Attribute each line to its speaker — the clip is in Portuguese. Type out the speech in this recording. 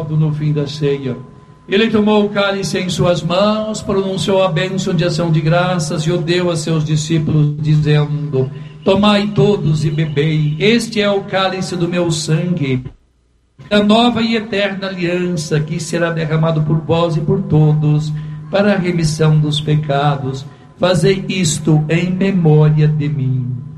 Speaker 1: modo, no fim da ceia, ele tomou o cálice em suas mãos, pronunciou a bênção de ação de graças e o deu a seus discípulos, dizendo: tomai todos e bebei, este é o cálice do meu sangue, a nova e eterna aliança, que será derramado por vós e por todos, para a remissão dos pecados. Fazei isto em memória de mim.